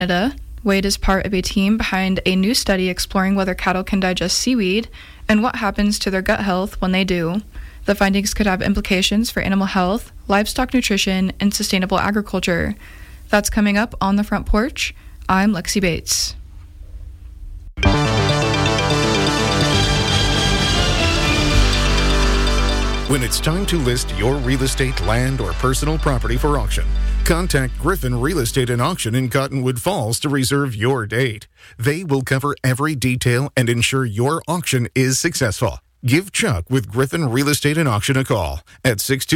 Canada. Wade is part of a team behind a new study exploring whether cattle can digest seaweed and what happens to their gut health when they do. The findings could have implications for animal health, livestock nutrition, and sustainable agriculture. That's coming up on The Front Porch. I'm Lexi Bates. When it's time to list your real estate, land, or personal property for auction, contact Griffin Real Estate and Auction in Cottonwood Falls to reserve your date. They will cover every detail and ensure your auction is successful. Give Chuck with Griffin Real Estate and Auction a call at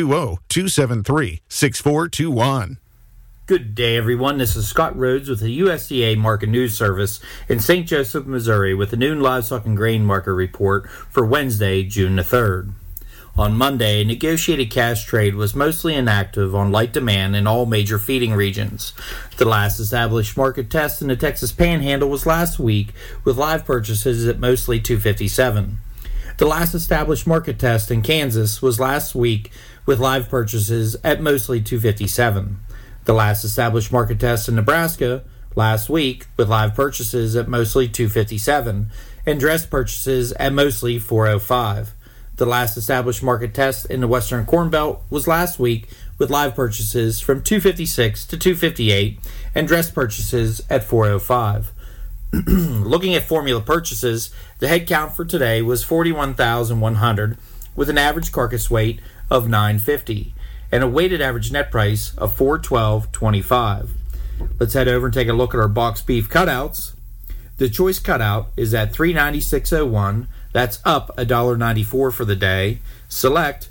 620-273-6421. Good day, everyone. This is Scott Rhodes with the USDA Market News Service in St. Joseph, Missouri, with the noon livestock and grain market report for Wednesday, June the 3rd. On Monday, negotiated cash trade was mostly inactive on light demand in all major feeding regions. The last established market test in the Texas Panhandle was last week, with live purchases at mostly $257. The last established market test in Kansas was last week, with live purchases at mostly $257. The last established market test in Nebraska last week, with live purchases at mostly $257, and dress purchases at mostly $405. The last established market test in the Western Corn Belt was last week, with live purchases from $256 to $258 and dress purchases at $405. Looking at formula purchases, the head count for today was 41,100, with an average carcass weight of 950 and a weighted average net price of $412.25. Let's head over and take a look at our box beef cutouts. The choice cutout is at $396.01. That's up $1.94 for the day. Select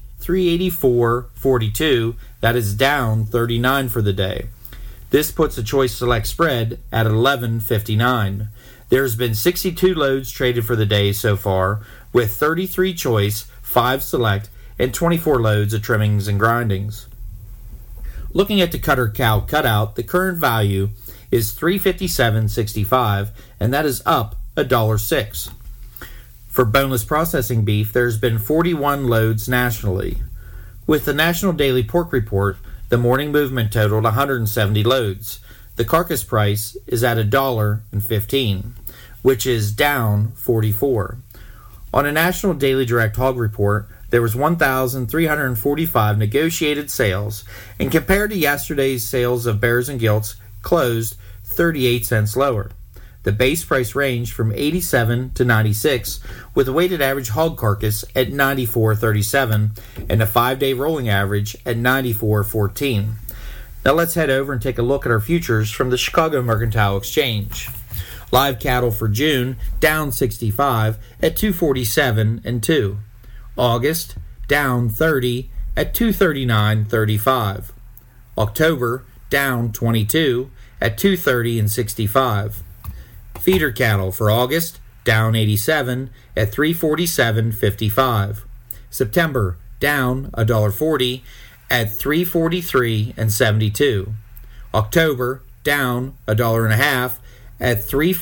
$384.42. That is down $39 for the day. This puts the choice select spread at $11.59. There's been 62 loads traded for the day so far, with 33 choice, 5 select, and 24 loads of trimmings and grindings. Looking at the cutter cow cutout, the current value is $357.65, and that is up $1.06. For boneless processing beef, there's been 41 loads nationally. With the National Daily Pork Report, the morning movement totaled 170 loads. The carcass price is at $1.15, which is down 44. On a National Daily Direct Hog Report, there was 1,345 negotiated sales, and compared to yesterday's sales of bears and gilts, closed 38 cents lower. The base price ranged from 87 to 96, with a weighted average hog carcass at 94.37 and a 5-day rolling average at 94.14. Now let's head over and take a look at our futures from the Chicago Mercantile Exchange. Live cattle for June down 65 at 247.2. August down 30 at 239.35. October down 22 at 230.65. Feeder cattle for August down 87 at 347.55. September down $1.40 at 343.72. October down $1.50 at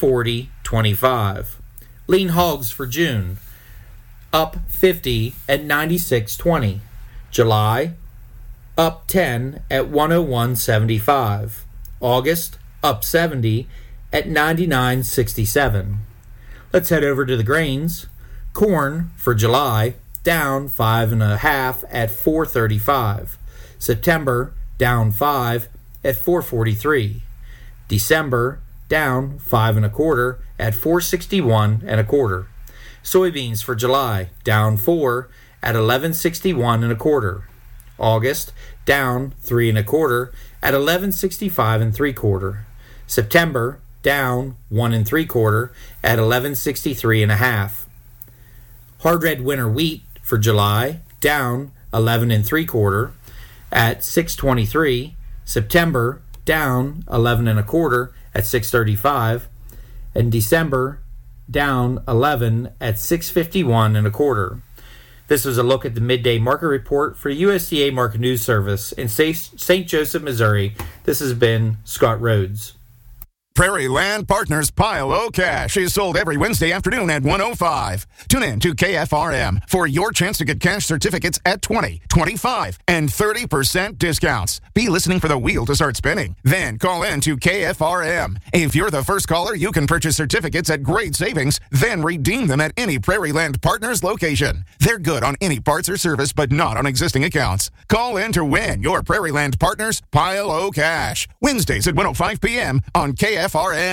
340.25. Lean hogs for June up 50 at 96.20. July up 10 at 101.75. August up 70 at 99.67. Let's head over to the grains. Corn for July down 5.5 at 4.35. September down 5 at 4.43. December down 5.25 at 4.61.25. Soybeans for July down 4 at 11.61.25. August down 3.25 at 11.65.75. September down 1.75 at 11.63.5. Hard red winter wheat for July down 11.75 at 6.23. September down 11.25 at 6.35, and December down 11 at 6.51.25. This was a look at the midday market report for USDA Market News Service in St. Joseph, Missouri. This has been Scott Rhodes. Prairie Land Partners Pile O Cash is sold every Wednesday afternoon at 1:05. Tune in to KFRM for your chance to get cash certificates at 20, 25, and 30% discounts. Be listening for the wheel to start spinning. Then call in to KFRM. If you're the first caller, you can purchase certificates at great savings, then redeem them at any Prairie Land Partners location. They're good on any parts or service, but not on existing accounts. Call in to win your Prairie Land Partners Pile O Cash. Wednesdays at 1:05 p.m. on KFRM.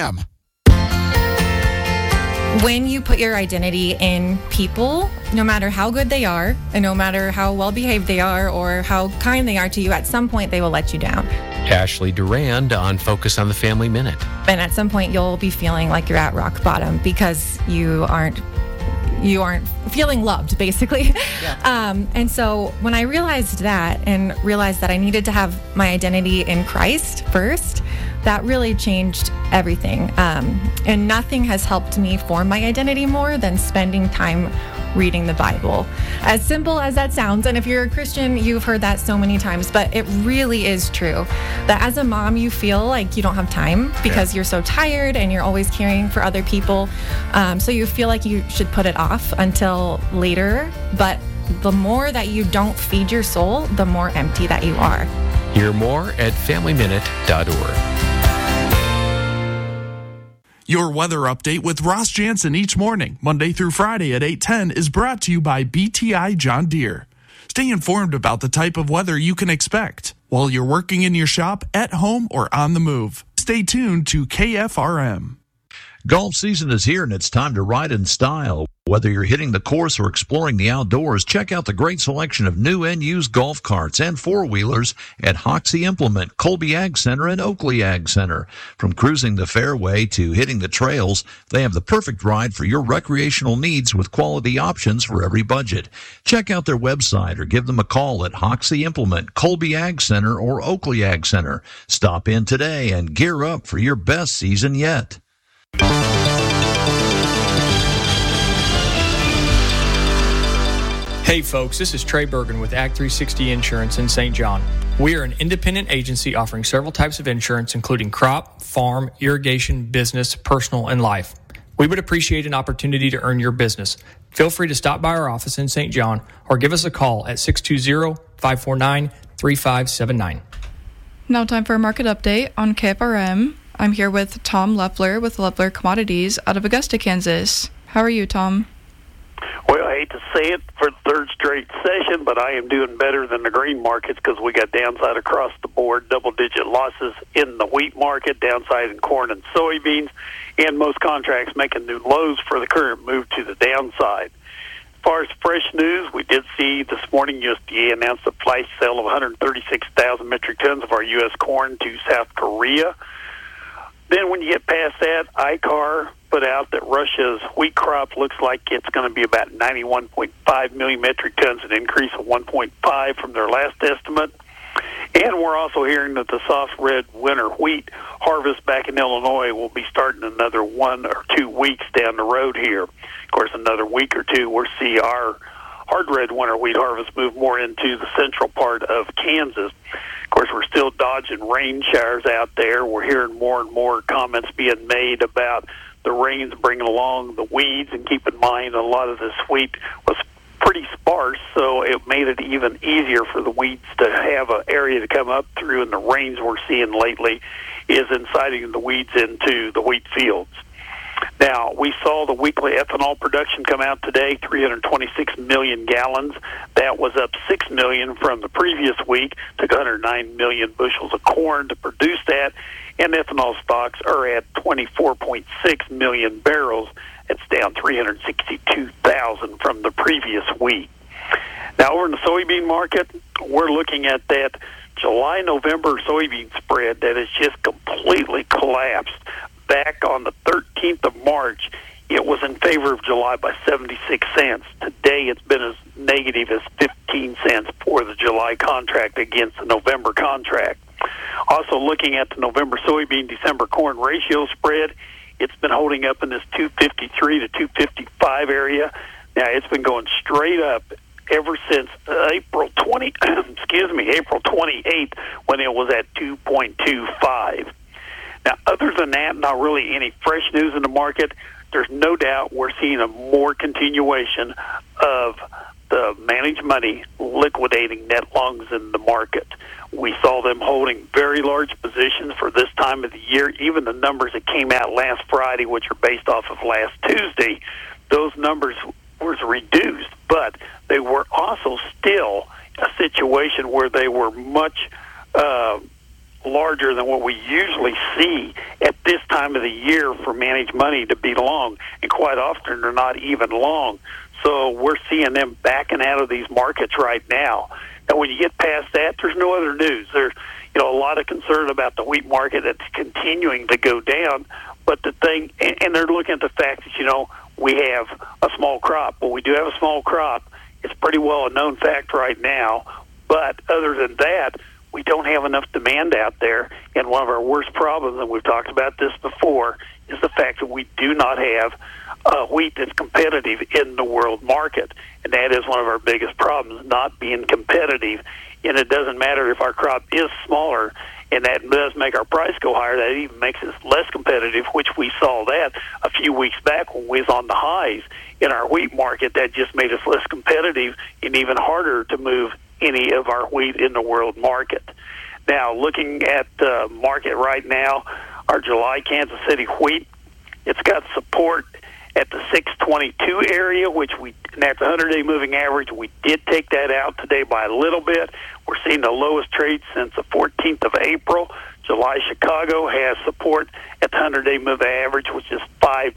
When you put your identity in people, no matter how good they are, and no matter how well behaved they are or how kind they are to you, at some point they will let you down. Ashley Durand on Focus on the Family Minute. And at some point you'll be feeling like you're at rock bottom because you aren't feeling loved, basically. Yeah. And so when I realized that and realized that I needed to have my identity in Christ first, that really changed everything. And nothing has helped me form my identity more than spending time reading the Bible. As simple as that sounds, and if you're a Christian, you've heard that so many times, but it really is true that as a mom, you feel like you don't have time because you're so tired and you're always caring for other people. So you feel like you should put it off until later, but the more that you don't feed your soul, the more empty that you are. Hear more at FamilyMinute.org. Your weather update with Ross Jansen each morning, Monday through Friday at 8:10, is brought to you by BTI John Deere. Stay informed about the type of weather you can expect while you're working in your shop, at home, or on the move. Stay tuned to KFRM. Golf season is here and it's time to ride in style. Whether you're hitting the course or exploring the outdoors, check out the great selection of new and used golf carts and four-wheelers at Hoxie Implement, Colby Ag Center, and Oakley Ag Center. From cruising the fairway to hitting the trails, they have the perfect ride for your recreational needs with quality options for every budget. Check out their website or give them a call at Hoxie Implement, Colby Ag Center, or Oakley Ag Center. Stop in today and gear up for your best season yet. Hey folks, this is Trey Bergen with Act 360 Insurance in St. John. We are an independent agency offering several types of insurance, including crop, farm, irrigation, business, personal, and life. We would appreciate an opportunity to earn your business. Feel free to stop by our office in St. John or give us a call at 620-549-3579. Now time for a market update on KFRM. I'm here with Tom Leffler with Leffler Commodities out of Augusta, Kansas. How are you, Tom? Well, I hate to say it for the third straight session, but I am doing better than the grain markets because we got downside across the board, double-digit losses in the wheat market, downside in corn and soybeans, and most contracts making new lows for the current move to the downside. As far as fresh news, we did see this morning USDA announced a flash sale of 136,000 metric tons of our U.S. corn to South Korea. Then when you get past that, ICAR put out that Russia's wheat crop looks like it's going to be about 91.5 million metric tons, an increase of 1.5 from their last estimate. And we're also hearing that the soft red winter wheat harvest back in Illinois will be starting another 1 or 2 weeks down the road here. Of course, another week or two, we'll see our hard red winter wheat harvest move more into the central part of Kansas. Of course, we're still dodging rain showers out there. We're hearing more and more comments being made about the rains bringing along the weeds, and keep in mind a lot of this wheat was pretty sparse, so it made it even easier for the weeds to have an area to come up through, and the rains we're seeing lately is inciting the weeds into the wheat fields. Now, we saw the weekly ethanol production come out today, 326 million gallons. That was up 6 million from the previous week. Took 109 million bushels of corn to produce that. And ethanol stocks are at 24.6 million barrels. It's down 362,000 from the previous week. Now, over in the soybean market, we're looking at that July-November soybean spread that has just completely collapsed. Back on the 13th of March, it was in favor of July by 76 cents. Today, it's been as negative as 15 cents for the July contract against the November contract. Also, looking at the November soybean-December corn ratio spread, it's been holding up in this 253 to 255 area. Now, it's been going straight up ever since April 28th, when it was at 2.25. Now, other than that, not really any fresh news in the market. There's no doubt we're seeing a more continuation of the managed money liquidating net longs in the market. We saw them holding very large positions for this time of the year. Even the numbers that came out last Friday, which are based off of last Tuesday, those numbers was reduced, but they were also still a situation where they were much larger than what we usually see at this time of the year for managed money to be long, and quite often they're not even long. So we're seeing them backing out of these markets right now. And when you get past that, there's no other news. There's a lot of concern about the wheat market that's continuing to go down. But the thing, and they're looking at the fact that, we have a small crop. Well, we do have a small crop. It's pretty well a known fact right now. But other than that, we don't have enough demand out there. And one of our worst problems, and we've talked about this before, is the fact that we do not have wheat that's competitive in the world market. And that is one of our biggest problems, not being competitive. And it doesn't matter if our crop is smaller, and that does make our price go higher. That even makes us less competitive, which we saw that a few weeks back when we was on the highs in our wheat market. That just made us less competitive and even harder to move any of our wheat in the world market. Now, looking at the market right now, our July Kansas City wheat, it's got support at the 622 area, which and that's the 100-day moving average. We did take that out today by a little bit. We're seeing the lowest trade since the 14th of April. July Chicago has support at the 100-day moving average, which is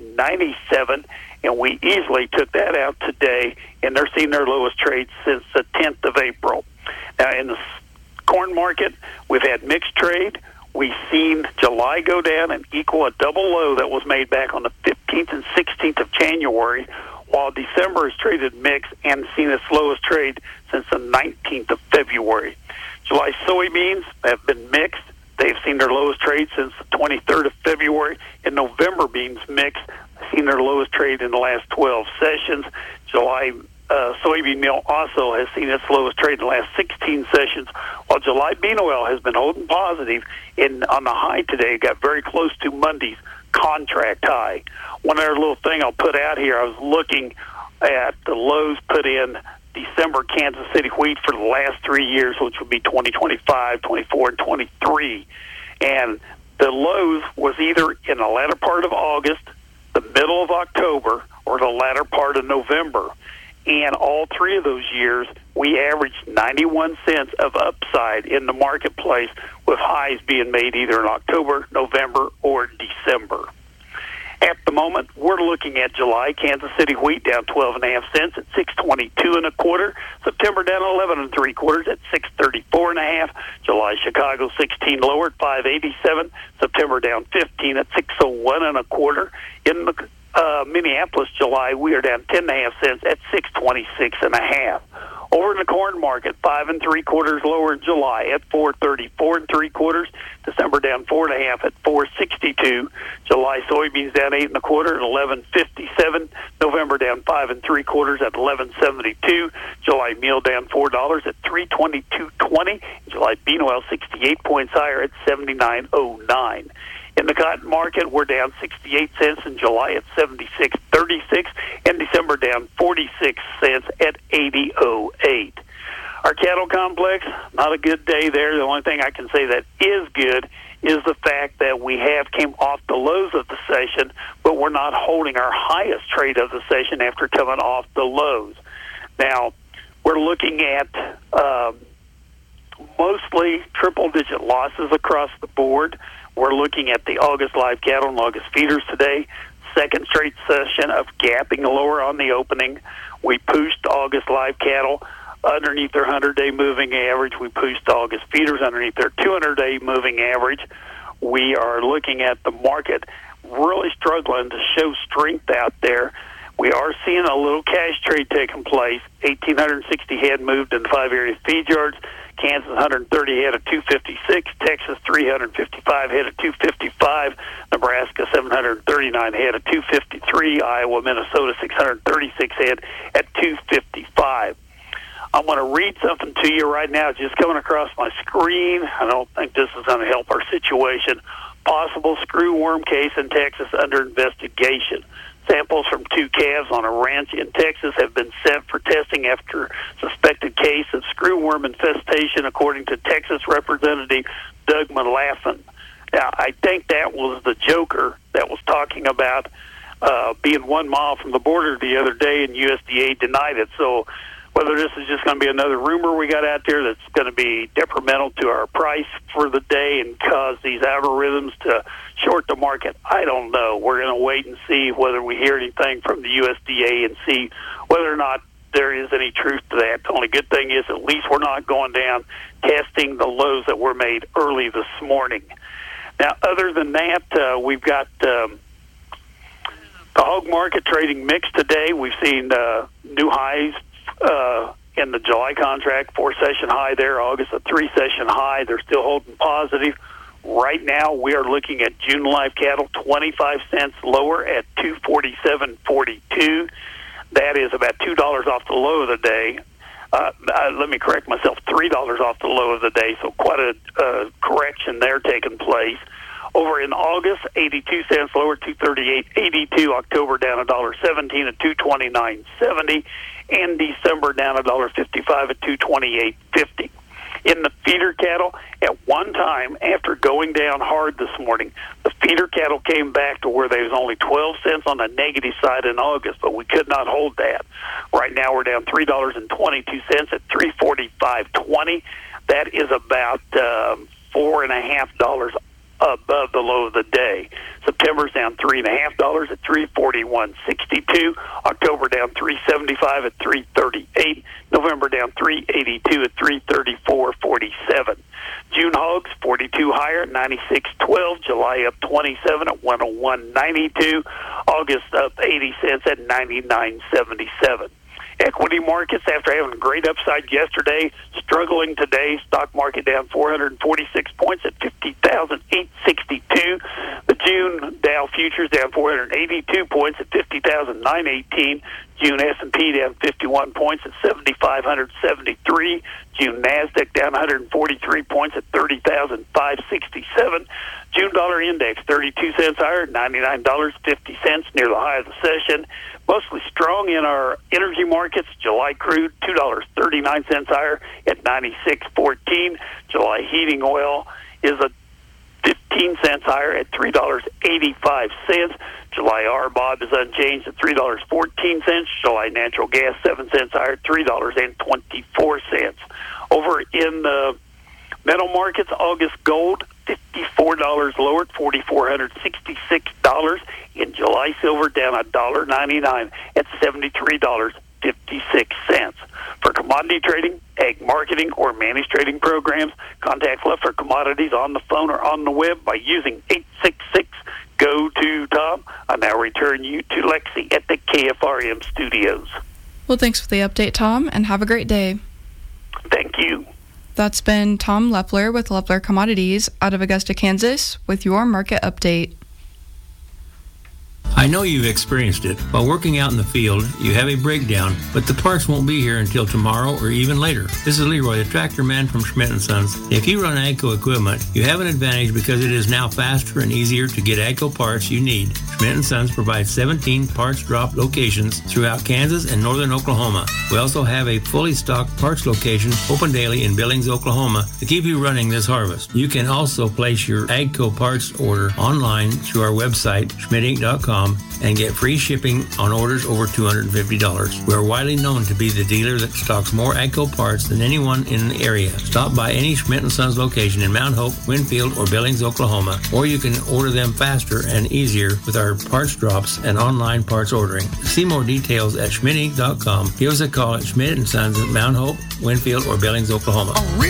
597, and we easily took that out today, and they're seeing their lowest trade since the 10th of April. Now, in the corn market, we've had mixed trade. We've seen July go down and equal a double low that was made back on the 15th and 16th of January, while December has traded mixed and seen its lowest trade since the 19th of February. July soybeans have been mixed. They've seen their lowest trade since the 23rd of February. And November beans mixed, seen their lowest trade in the last 12 sessions. July soybean meal also has seen its lowest trade in the last 16 sessions, while July bean oil has been holding positive. On the high today, it got very close to Monday's contract high. One other little thing I'll put out here, I was looking at the lows put in December Kansas City wheat for the last 3 years, which would be 2025, 24, and 23. And the lows was either in the latter part of August, the middle of October, or the latter part of November. And all three of those years, we averaged 91 cents of upside in the marketplace, with highs being made either in October, November, or December. At the moment, we're looking at July Kansas City wheat down 12.5 cents at 622 1/4. September down 11 3/4 at 634 1/2. July Chicago 16 lower at 587. September down 15 at 601 1/4. In the Minneapolis July, we are down 10.5 cents at 626 1/2. Over in the corn market, 5 3/4 lower in July at 434 3/4. December down 4.5 at 462. July soybeans down 8 1/4 at 11.57. November down 5 3/4 at 11.72. July meal down $4 at 322.20. July bean oil 68 points higher at 79.09. In the cotton market, we're down 68 cents in July at 76.36, and December down 46 cents at 80.08. Our cattle complex, not a good day there. The only thing I can say that is good is the fact that we have came off the lows of the session, but we're not holding our highest trade of the session after coming off the lows. Now, we're looking at mostly triple-digit losses across the board. We're looking at the August live cattle and August feeders today. Second straight session of gapping lower on the opening. We pushed August live cattle underneath their 100-day moving average. We pushed August feeders underneath their 200-day moving average. We are looking at the market really struggling to show strength out there. We are seeing a little cash trade taking place. 1,860 head moved in 5 area feed yards. Kansas 130 head at 256, Texas 355 head at 255, Nebraska 739 head at 253, Iowa, Minnesota 636 head at 255. I'm going to read something to you right now, just coming across my screen. I don't think this is going to help our situation. possible screwworm case in Texas under investigation. Samples from 2 calves on a ranch in Texas have been sent for testing after suspected case of screwworm infestation, according to Texas Representative Doug Malaffin. Now, I think that was the joker that was talking about being 1 mile from the border the other day, and USDA denied it. So whether this is just going to be another rumor we got out there that's going to be detrimental to our price for the day and cause these algorithms to short the market, I don't know. We're going to wait and see whether we hear anything from the USDA and see whether or not there is any truth to that. The only good thing is at least we're not going down testing the lows that were made early this morning. Now, other than that, we've got the hog market trading mixed today. We've seen new highs in the July contract, 4-session high there. August, a 3-session high. They're still holding positive. Right now, we are looking at June live cattle 25 cents lower at $247.42. That is about $2 off the low of the day. Let me correct myself, $3 off the low of the day, so quite a correction there taking place. Over in August, 82 cents lower, $238.82. October down $1.17 at $229.70. And December down $1.55 at $228.50. In the feeder cattle, at one time, after going down hard this morning, the feeder cattle came back to where there was only 12 cents on the negative side in August, but we could not hold that. Right now, we're down $3.22 at $345.20. That is about $4.50 above the low of the day. September's down $3.50 at $341.62. October down $3.75 at $338. November down $3.82 at $334.47. June hogs 42 higher at $96.12. July up 27 at $101.92. August up 80 cents at $99.77. Equity markets, after having a great upside yesterday, struggling today. Stock market down 446 points at 50,862. The June Dow futures down 482 points at 50,918. June S&P down 51 points at 7,573. June NASDAQ down 143 points at 30,567. June dollar index 32 cents higher, $99.50 near the high of the session. Mostly strong in our energy markets. July crude $2.39 higher at 96.14. July heating oil is a 15 cents higher at $3.85. July RBOB is unchanged at $3.14. July natural gas 7 cents higher at $3.24. Over in the metal markets, August gold $54 lower at $4,466. In July silver down $1.99 at $73.56. For commodity trading, ag marketing, or managed trading programs, contact Leffler Commodities on the phone or on the web by using 866-GO-TO-TOM. I now return you to Lexi at the KFRM studios. Well, thanks for the update, Tom, and have a great day. Thank you. That's been Tom Leffler with Leffler Commodities out of Augusta, Kansas, with your market update. I know you've experienced it. While working out in the field, you have a breakdown, but the parts won't be here until tomorrow or even later. This is Leroy, the tractor man from Schmidt & Sons. If you run AGCO equipment, you have an advantage because it is now faster and easier to get AGCO parts you need. Schmidt & Sons provides 17 parts drop locations throughout Kansas and northern Oklahoma. We also have a fully stocked parts location open daily in Billings, Oklahoma to keep you running this harvest. You can also place your AGCO parts order online through our website, schmidtinc.com, and get free shipping on orders over $250. We are widely known to be the dealer that stocks more AGCO parts than anyone in the area. Stop by any Schmidt & Sons location in Mount Hope, Winfield, or Billings, Oklahoma, or you can order them faster and easier with our parts drops and online parts ordering. To see more details at schmidtinc.com. Give us a call at Schmidt & Sons at Mount Hope, Winfield, or Billings, Oklahoma.